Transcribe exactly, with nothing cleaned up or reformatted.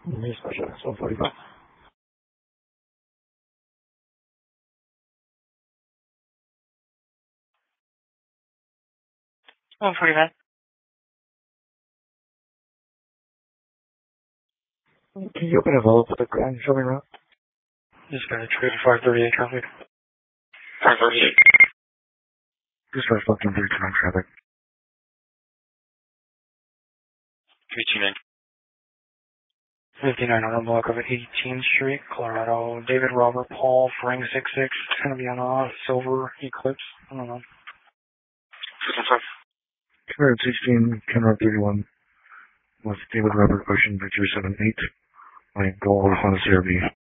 Me specialist, one forty-five. one forty-five. Can you open a envelope with a grand show me around? Just got a trade five thirty-eight traffic. five thirty-eight. Just starts fucking through time traffic. three two nine. fifty-nine on the block of eighteenth Street, Colorado. David Robert Paul, Frank six six. It's going to be on a silver Eclipse. I don't know. fifty-five. two sixteen, Kenrock thirty-one. With David Robert, Ocean Victor seven eight. My goal on Honda C R V.